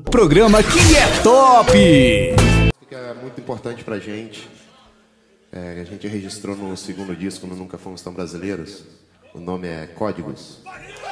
Programa que é top! Que é muito importante pra gente. A gente registrou no segundo disco, no Nunca Fomos Tão Brasileiros. O nome é Códigos.